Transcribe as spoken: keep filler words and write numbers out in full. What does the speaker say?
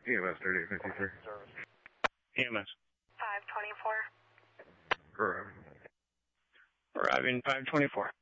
E M S thirty-eight fifty-three. E M S. five twenty-four. Arriving. Arriving five twenty-four.